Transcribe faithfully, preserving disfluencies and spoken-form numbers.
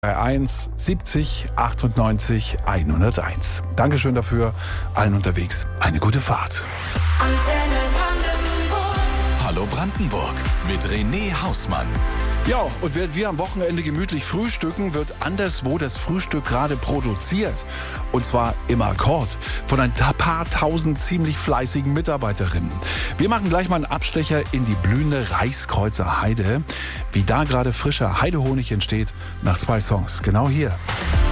Bei eins siebzig achtundneunzig hunderteins. Dankeschön dafür. Allen unterwegs eine gute Fahrt. Antenne Brandenburg. Hallo Brandenburg mit René Hausmann. Ja, und während wir am Wochenende gemütlich frühstücken, wird anderswo das Frühstück gerade produziert. Und zwar im Akkord von ein paar tausend ziemlich fleißigen Mitarbeiterinnen. Wir machen gleich mal einen Abstecher in die blühende Reichskreuzer Heide. Wie da gerade frischer Heidehonig entsteht, nach zwei Songs. Genau hier.